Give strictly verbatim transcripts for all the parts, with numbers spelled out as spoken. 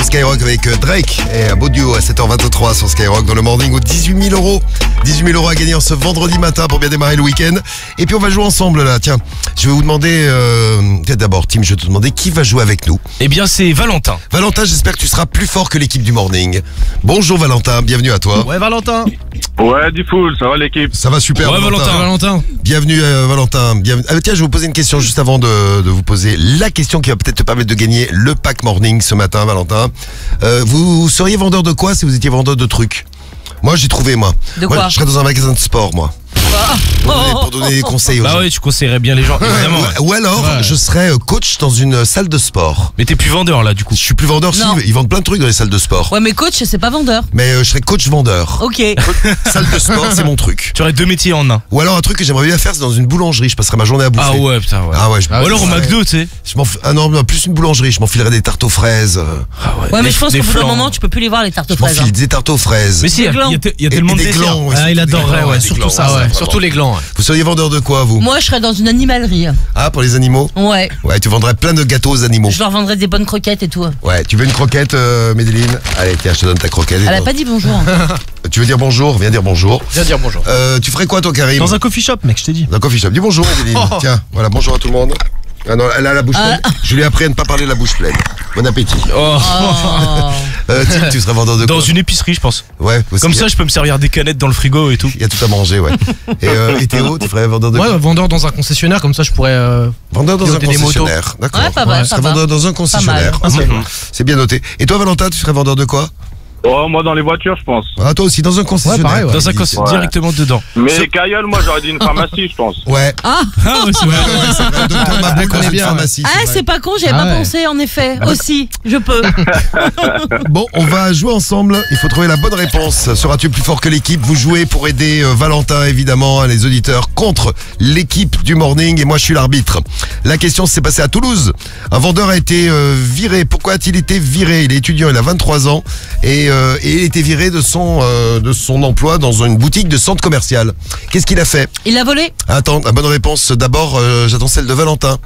Skyrock avec Drake et un beau duo à sept heures vingt-trois sur Skyrock dans le morning aux dix-huit mille euros. dix-huit mille euros à gagner en ce vendredi matin pour bien démarrer le week-end. Et puis on va jouer ensemble là. Tiens, je vais vous demander, euh, d'abord Tim, je vais te demander qui va jouer avec nous. Eh bien c'est Valentin. Valentin, j'espère que tu seras plus fort que l'équipe du morning. Bonjour Valentin, bienvenue à toi. Ouais Valentin. Ouais, du full, ça va l'équipe? Ça va super Ouais Valentin. Valentin. Valentin. Bienvenue euh, Valentin. Bienvenue. Ah, tiens, je vais vous poser une question juste avant de, de vous poser la question qui va peut-être te permettre de gagner le pack morning ce matin, Valentin. Euh, vous seriez vendeur de quoi si vous étiez vendeur de trucs? Moi, j'ai trouvé, moi. De Moi, quoi? je serais dans un magasin de sport, moi. Pour donner, pour donner des conseils aux Bah gens. ouais, tu conseillerais bien les gens, évidemment. Ou, ou alors, Ouais. je serais euh, coach dans une salle de sport. Mais t'es plus vendeur là du coup. Je suis plus vendeur, si, Non. ils vendent plein de trucs dans les salles de sport. Ouais, mais coach, c'est pas vendeur. Mais euh, je serais coach vendeur. Ok. Salle de sport, c'est mon truc. Tu aurais deux métiers en un. Ou alors un truc que j'aimerais bien faire, c'est dans une boulangerie. Je passerais ma journée à bouffer. Ah ouais, putain, ouais. Ah ouais, je Ou alors au ouais. McDo, tu sais. Je m'en f- Ah non, non, plus une boulangerie, je m'enfilerais des tartes aux fraises. euh, Ah Ouais, mais Des- je pense des qu'au bout d'un flancs. moment, tu peux plus les voir, les tartes aux Je fraises. m'enfile hein. des tartes aux fraises. Mais si, il y, a- Des glands. il y a te- il y a Et- tellement et de des desserts. glands, ouais, Ah, il surtout des adorerait, glands, ouais, des surtout glands, ça, ouais. vraiment. Surtout les glands. Ouais. Vous seriez vendeur de quoi, vous? Moi, je serais dans une animalerie. Ah, pour les animaux? Ouais. Ouais, tu vendrais plein de gâteaux aux animaux. Je leur vendrais des bonnes croquettes et tout. Ouais, tu veux une croquette, euh, Médeline? Allez, tiens, je te donne ta croquette. et Elle a toi. pas dit bonjour. Tu veux dire bonjour? Viens dire bonjour. Viens dire bonjour. Euh, tu ferais quoi, toi, Karim? Dans un coffee shop, mec, je t'ai dit. Dans un coffee shop. Dis bonjour, Médeline. Oh. Tiens, voilà, bonjour à tout le monde. Ah non, elle a la bouche pleine. Je lui ai appris à ne pas parler la bouche pleine. Bon appétit. Oh. Oh. Euh, Tim, tu serais vendeur de Dans quoi? une épicerie, je pense. Ouais, aussi. Comme ça, je peux me servir des canettes dans le frigo et tout. Il y a tout à manger, ouais. Et, euh, et Théo, tu ferais vendeur de Ouais, quoi? vendeur dans un concessionnaire, comme ça je pourrais. euh, Vendeur dans un piloter des motos. concessionnaire. D'accord. Ouais, pas mal, Tu ça serais va. vendeur dans un concessionnaire. Pas mal. Mhm. C'est bien noté. Et toi, Valentin, tu serais vendeur de quoi? Oh, moi dans les voitures, je pense. Ah, toi aussi, dans un concessionnaire. pareil, ouais. Dans un Il dit. concessionnaire, Ouais. directement dedans. Mais Cailleul, moi j'aurais dit une pharmacie, je pense. Ouais. Ah, Ah ouais, c'est Ouais, ouais, c'est vrai. Docteur Maboul dans connais une bien, pharmacie. ah c'est c'est pas con, j'avais Ah pas ouais. pensé, en effet. Aussi, je peux. vrai. Bon, on va jouer ensemble. Il faut trouver la bonne réponse. Seras-tu plus fort que l'équipe? Vous jouez pour aider euh, Valentin, évidemment, hein, les auditeurs, contre l'équipe du morning. Et moi, je suis l'arbitre. La question s'est passée à Toulouse. Un vendeur a été euh, viré. Pourquoi a-t-il été viré? Il est étudiant, il a vingt-trois ans. Et, euh, et il a été viré de son, euh, de son emploi dans une boutique de centre commercial. Qu'est-ce qu'il a fait? Il a volé. Attends, la bonne réponse. D'abord, euh, j'attends celle de Valentin.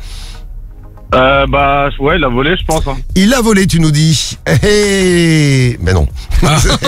Euh, bah, ouais, il a volé, je pense. Hein. Il a volé, tu nous dis. Eh, eh. Mais non. Eh,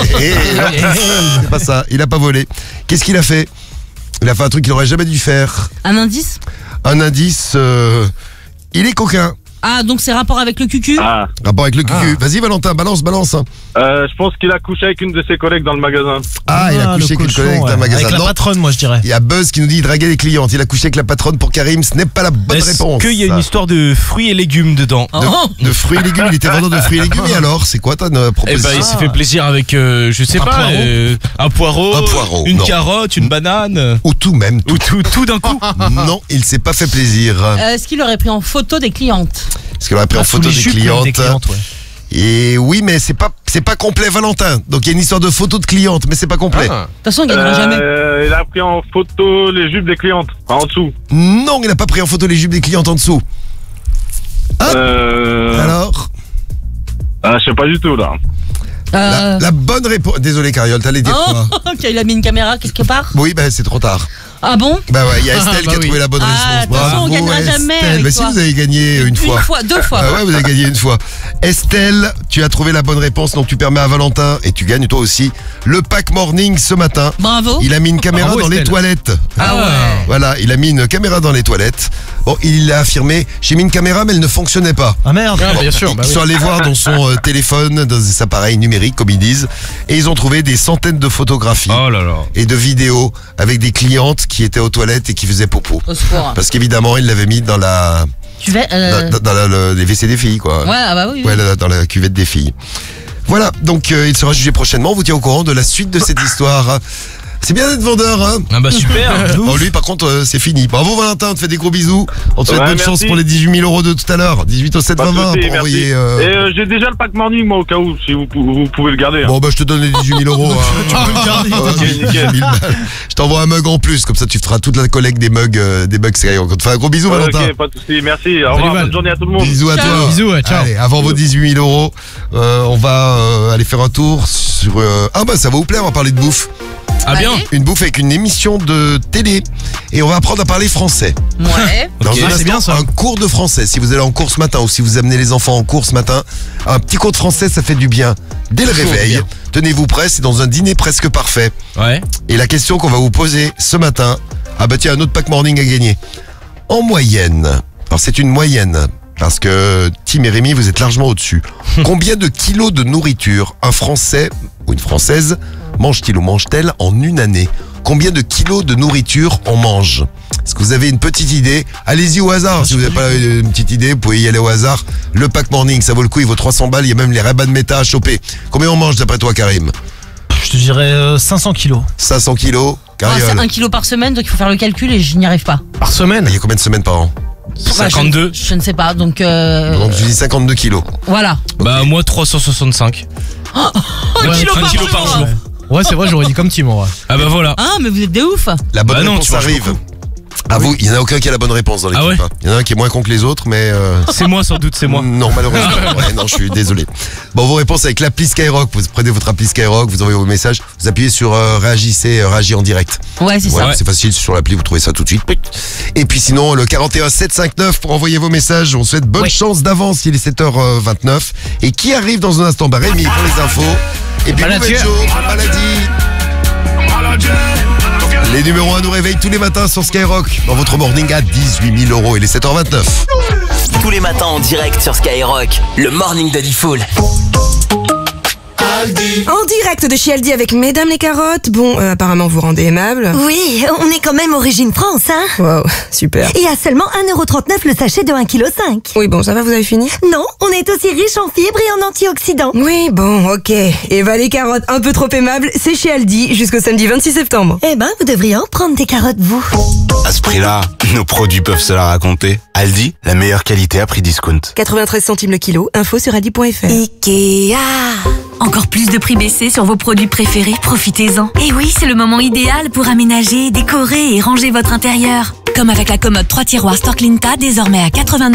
non. C'est pas ça. Il a pas volé. Qu'est-ce qu'il a fait? Il a fait un truc qu'il aurait jamais dû faire. Un indice. Un indice. euh, Il est coquin. Ah, donc c'est rapport avec le cucu. Ah, Rapport avec le cucu. Vas-y, Valentin, balance, balance. euh, je pense qu'il a couché avec une de ses collègues dans le magasin. Ah, il a couché avec une collègue d'un magasin. Avec la Non. patronne, moi je dirais. Il y a Buzz qui nous dit il draguait les clientes. Il a couché avec la patronne pour Karim. Ce n'est pas la bonne Est-ce réponse. qu'il y a une ça. histoire de fruits et légumes dedans? Oh. de, de fruits et légumes. Il était vendeur de fruits et légumes. Et alors, c'est quoi ta euh, Eh proposition? ben, il s'est fait plaisir avec, euh, je sais Un pas, poireau. euh, un poireau, Un poireau, une non. carotte, une banane, Ou tout même. Tout. ou tout, tout d'un coup. Non, il s'est pas fait plaisir. Euh, Est-ce qu'il aurait pris en photo des clientes? Parce qu'il aurait pris en Ah, sous photo les des jupes, clientes. des clientes, ouais. Et oui, mais c'est pas c'est pas complet, Valentin. Donc il y a une histoire de photos de clientes, mais c'est pas complet. Ah. De toute façon, il gagnera jamais. Euh, il a pris en photo les jupes des clientes, enfin, en dessous. Non, il n'a pas pris en photo les jupes des clientes en dessous. Ah. Euh, Alors, ah, je sais pas du tout, là. la, Euh... la bonne réponse. Désolé, Cariole, t'allais dire Oh, quoi? ok, il a mis une caméra quelque part. Oui, bah c'est trop tard. Ah bon? Bah ouais, il y a Estelle Ah, qui bah a oui. trouvé la bonne Ah, réponse. de toute façon, on Bravo, gagnera jamais Estelle. avec Bah si, toi. vous avez gagné une fois. Une fois, deux fois. Ah ouais, vous avez gagné une fois. Estelle, tu as trouvé la bonne réponse, donc tu permets à Valentin et tu gagnes toi aussi le pack morning ce matin. Bravo. Il a mis une caméra Bravo, dans les Estelle. toilettes. Ah ouais. Voilà, il a mis une caméra dans les toilettes. Bon, il a affirmé, j'ai mis une caméra mais elle ne fonctionnait pas. Ah merde. Ah, bien sûr. Ils Bah oui. sont allés voir dans son euh, téléphone, dans ses appareils numériques comme ils disent, et ils ont trouvé des centaines de photographies Oh là là. et de vidéos avec des clientes qui étaient aux toilettes et qui faisaient popo. Au secours. Parce qu'évidemment, il l'avait mis dans la, Tu vas. Euh... dans, dans la- le- les W C des filles, quoi. Ouais, ah bah oui. oui. Ouais, là, dans la cuvette des filles. Voilà, donc euh, il sera jugé prochainement. On vous tient au courant de la suite de cette histoire. C'est bien d'être vendeur, hein. Ah bah super. Bon, lui, par contre, euh, c'est fini. Bravo, Valentin, on te fait des gros bisous. On te souhaite Ouais, bonne merci. chance pour les dix-huit mille euros de tout à l'heure. dix-huit au sept Pas de vingt soucis, pour merci. envoyer. euh, Et euh, j'ai déjà le pack morning, moi, au cas où, si vous, vous pouvez le garder. Hein. Bon, bah, je te donne les dix-huit mille euros. hein. Tu peux le garder. Ouais, Ok, nickel. dix-huit mille balles. Je t'envoie un mug en plus, comme ça tu feras toute la collecte des mugs, euh, des mugs Skyrock. On te fait un gros bisou, Ouais, Valentin. ok, pas de soucis, merci. Au revoir, Val. bonne journée à tout le monde. Bisous à Ciao. toi. Bisous, ouais, ciao. Allez, avant vos dix-huit mille euros, euh, on va euh, aller faire un tour sur. euh, Ah bah ça va vous plaire, on va parler de bouffe. Ah bien. Allez. Une bouffe avec une émission de télé. Et on va apprendre à parler français. Ouais. Dans Ok. un Ah, c'est instant, bien, ça. un cours de français. Si vous allez en cours ce matin ou si vous amenez les enfants en cours ce matin, un petit cours de français, ça fait du bien. Dès le Toujours réveil, bien. tenez-vous prêts, c'est dans un dîner presque parfait. Ouais. Et la question qu'on va vous poser ce matin, ah bah tiens, un autre pack morning à gagner. En moyenne, alors c'est une moyenne, parce que Tim et Rémi, vous êtes largement au-dessus. Combien de kilos de nourriture un Français ou une Française mange-t-il ou mange-t-elle en une année? Combien de kilos de nourriture on mange? Est-ce que vous avez une petite idée? Allez-y au hasard. Si vous n'avez pas une petite idée, vous pouvez y aller au hasard. Le pack morning, ça vaut le coup, il vaut trois cents balles. Il y a même les Ray-Ban Meta à choper. Combien on mange d'après toi, Karim? Je te dirais euh, cinq cents kilos. cinq cents kilos. Ah, Cariole. c'est un kilo par semaine, donc il faut faire le calcul et je n'y arrive pas. Par semaine. Il y a combien de semaines par an? Bah, je- cinquante-deux. Je, ne sais pas, donc euh, Donc je dis cinquante-deux kilos. voilà. Bah moi trois cent soixante-cinq. Un Ouais, kilo un par kilo jour. par jour. Ouais, c'est vrai, j'aurais dit comme Tim en vrai. Ah bah voilà. Ah, mais vous êtes des ouf. La bonne Bah non, réponse tu manges arrive. beaucoup. À vous, il n'y en a aucun qui a la bonne réponse dans l'équipe. Ah ouais hein. Il y en a un qui est moins con que les autres, mais... euh, C'est moi sans doute, c'est moi. Non, malheureusement. Ouais, non, je suis désolé. Bon, vos réponses avec l'appli Skyrock. Vous prenez votre appli Skyrock, vous envoyez vos messages, vous appuyez sur euh, réagissez, euh, réagis en direct. Ouais, c'est Voilà, ça. c'est facile sur l'appli, vous trouvez ça tout de suite. Et puis sinon, le quarante et un sept cent cinquante-neuf pour envoyer vos messages. On souhaite bonne Ouais. chance d'avance, il est sept heures vingt-neuf. Et qui arrive dans un instant? Bah Rémi pour les infos. Et puis Maladie. Nouvelle Joe, maladie. Les numéros un nous réveillent tous les matins sur Skyrock. Dans votre morning à dix-huit mille euros. Il est sept heures vingt-neuf. Tous les matins en direct sur Skyrock, le morning de Diffoul. En direct de chez Aldi avec Mesdames les carottes. Bon, euh, apparemment vous rendez aimable. Oui, on est quand même origine France, hein. Wow, super. Et à seulement un euro trente-neuf le sachet de un virgule cinq kilos. Oui, bon, ça va, vous avez fini? Non, on est aussi riche en fibres et en antioxydants. Oui, bon, ok. Eva les carottes, un peu trop aimable, c'est chez Aldi jusqu'au samedi vingt-six septembre. Eh ben, vous devriez en prendre des carottes, vous. À ce prix-là, nos produits peuvent se la raconter. Aldi, la meilleure qualité à prix discount. quatre-vingt-treize centimes le kilo, info sur aldi point fr. Ikea. Encore plus de prix baissés sur vos produits préférés, profitez-en. Et oui, c'est le moment idéal pour aménager, décorer et ranger votre intérieur. Comme avec la commode trois tiroirs Storklinta, désormais à quatre-vingt-neuf